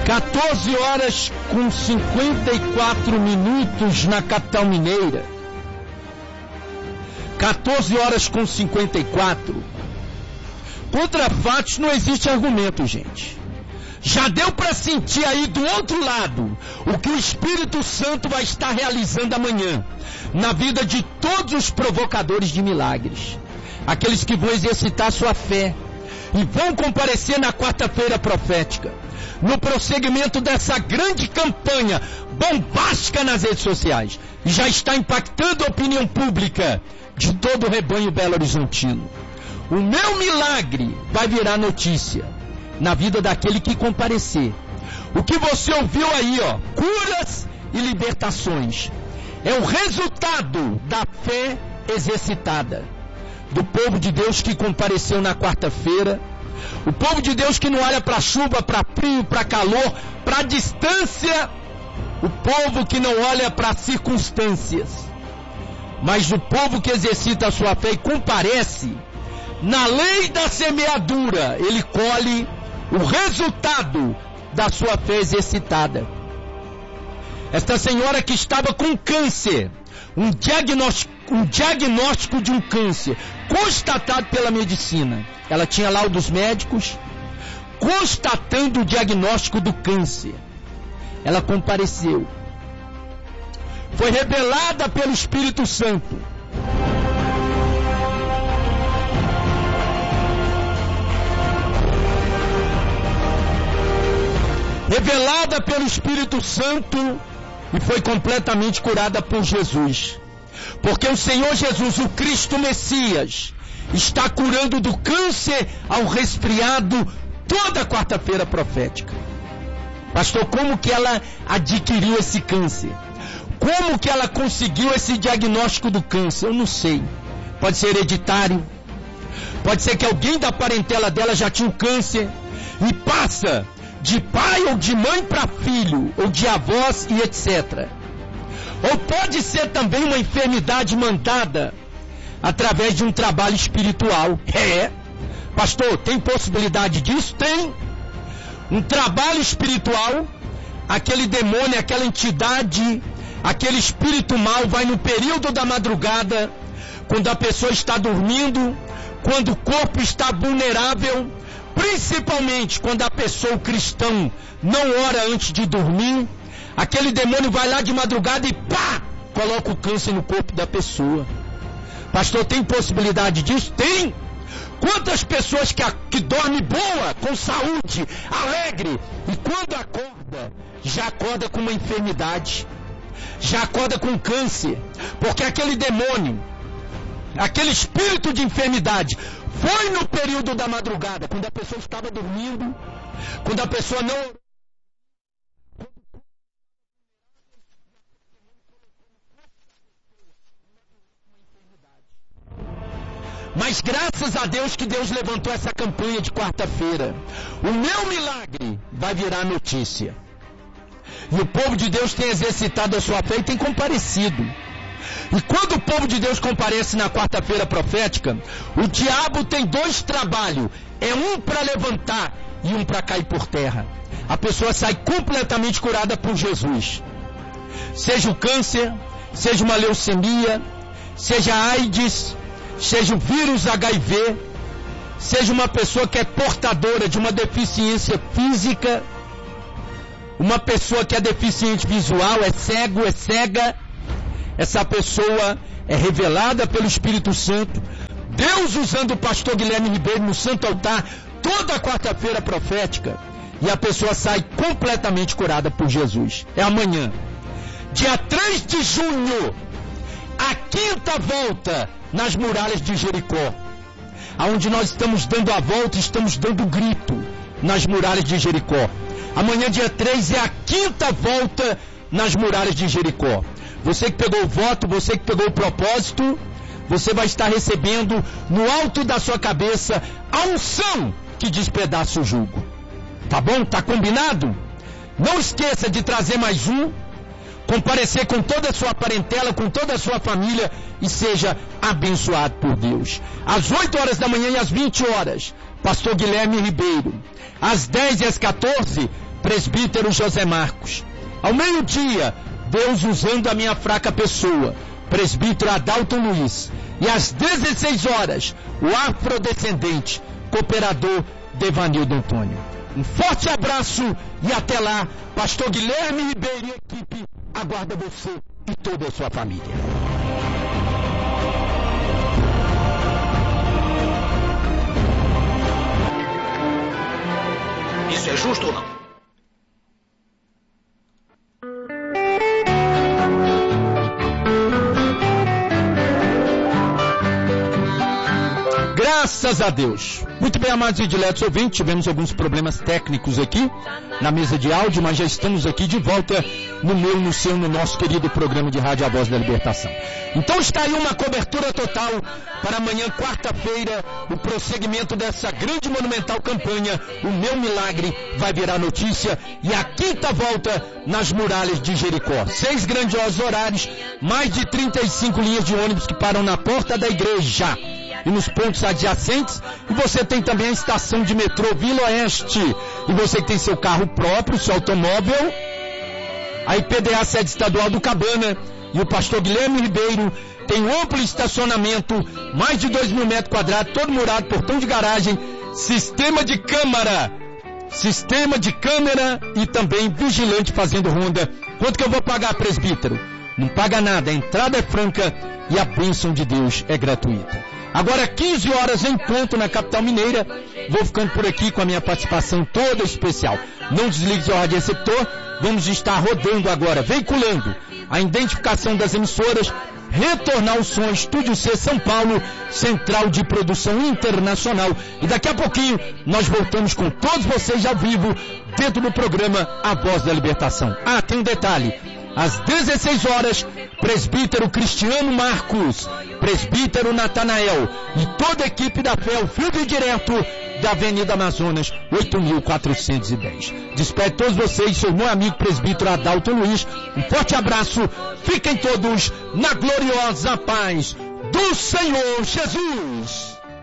14 horas com 54 minutos na capital mineira. 14 horas com 54. Contra fatos não existe argumento, gente. Já deu para sentir aí do outro lado o que o Espírito Santo vai estar realizando amanhã na vida de todos os provocadores de milagres. Aqueles que vão exercitar sua fé e vão comparecer na quarta-feira profética, no prosseguimento dessa grande campanha bombástica nas redes sociais. E já está impactando a opinião pública de todo o rebanho Belo Horizontino. O meu milagre vai virar notícia na vida daquele que comparecer. O que você ouviu aí, curas e libertações, é o resultado da fé exercitada do povo de Deus que compareceu na quarta-feira. O povo de Deus que não olha para chuva, para frio, para calor, para distância. O povo que não olha para circunstâncias, mas o povo que exercita a sua fé e comparece na lei da semeadura, ele colhe o resultado da sua fé exercitada. Esta senhora que estava com câncer, um diagnóstico de um câncer constatado pela medicina. Ela tinha laudos médicos constatando o diagnóstico do câncer. Ela compareceu. Foi revelada pelo Espírito Santo. Revelada pelo Espírito Santo e foi completamente curada por Jesus. Porque o Senhor Jesus, o Cristo Messias, está curando do câncer ao resfriado toda quarta-feira profética. Pastor, como que ela adquiriu esse câncer? Como que ela conseguiu esse diagnóstico do câncer? Eu não sei. Pode ser hereditário. Pode ser que alguém da parentela dela já tinha o câncer e passa de pai ou de mãe para filho, ou de avós e etc. Ou pode ser também uma enfermidade mandada através de um trabalho espiritual. Pastor, tem possibilidade disso? Tem. Um trabalho espiritual, aquele demônio, aquela entidade, aquele espírito mau vai no período da madrugada, quando a pessoa está dormindo, quando o corpo está vulnerável, principalmente quando a pessoa, o cristão, não ora antes de dormir, aquele demônio vai lá de madrugada e pá, coloca o câncer no corpo da pessoa. Pastor, tem possibilidade disso? Tem. Quantas pessoas que dormem boa, com saúde, alegre, e quando acorda, já acorda com uma enfermidade, já acorda com câncer, porque aquele demônio, aquele espírito de enfermidade, foi no período da madrugada, quando a pessoa estava dormindo, quando a pessoa não... Mas graças a Deus que Deus levantou essa campanha de quarta-feira. O meu milagre vai virar notícia. E o povo de Deus tem exercitado a sua fé e tem comparecido. E quando o povo de Deus comparece na quarta-feira profética, o diabo tem dois trabalhos. É um para levantar e um para cair por terra. A pessoa sai completamente curada por Jesus. Seja o câncer, seja uma leucemia, seja a AIDS, seja o vírus HIV, seja uma pessoa que é portadora de uma deficiência física, uma pessoa que é deficiente visual, é cego, é cega, essa pessoa é revelada pelo Espírito Santo, Deus usando o pastor Guilherme Ribeiro no Santo Altar, toda quarta-feira profética, e a pessoa sai completamente curada por Jesus. É amanhã, dia 3 de junho, a quinta volta nas muralhas de Jericó, aonde nós estamos dando a volta, estamos dando grito nas muralhas de Jericó. Amanhã, dia 3, é a quinta volta nas muralhas de Jericó. Você que pegou o voto, você que pegou o propósito, você vai estar recebendo no alto da sua cabeça a unção que despedaça o jugo. Tá bom? Tá combinado? Não esqueça de trazer mais um, comparecer com toda a sua parentela, com toda a sua família e seja abençoado por Deus. Às 8 horas da manhã e às 20 horas, pastor Guilherme Ribeiro. Às 10 e às 14, presbítero José Marcos. Ao meio-dia, Deus usando a minha fraca pessoa, presbítero Adalton Luiz. E às 16 horas, o afrodescendente, cooperador Devanildo Antônio. Um forte abraço e até lá, pastor Guilherme Ribeiro e equipe aguarda você e toda a sua família. Isso é justo ou não? Graças a Deus. Muito bem, amados e diletos ouvintes, tivemos alguns problemas técnicos aqui na mesa de áudio, mas já estamos aqui de volta no meu, no seu, no nosso querido programa de rádio A Voz da Libertação. Então está aí uma cobertura total para amanhã, quarta-feira, o prosseguimento dessa grande monumental campanha, O Meu Milagre Vai Virar Notícia, e a quinta volta nas muralhas de Jericó. 6 grandiosos horários, mais de 35 linhas de ônibus que param na porta da igreja e nos pontos adjacentes, e você tem também a estação de metrô Vila Oeste, e você que tem seu carro próprio, seu automóvel, a IPDA sede estadual do Cabana, e o pastor Guilherme Ribeiro tem amplo estacionamento, mais de 2.000 metros quadrados, todo murado, portão de garagem, sistema de câmera e também vigilante fazendo ronda. Quanto que eu vou pagar, presbítero? Não paga nada, a entrada é franca e a bênção de Deus é gratuita. Agora 15 horas em ponto na capital mineira. Vou ficando por aqui com a minha participação toda especial. Não desligue seu rádio receptor. Vamos estar rodando agora, veiculando a identificação das emissoras, retornar o som Estúdio C São Paulo, central de produção internacional. E daqui a pouquinho nós voltamos com todos vocês ao vivo dentro do programa A Voz da Libertação. Ah, tem um detalhe. Às 16 horas, presbítero Cristiano Marcos, presbítero Natanael e toda a equipe da fé, o filme direto da Avenida Amazonas, 8.410. Despede todos vocês, seu meu amigo presbítero Adalton Luiz. Um forte abraço, fiquem todos na gloriosa paz do Senhor Jesus.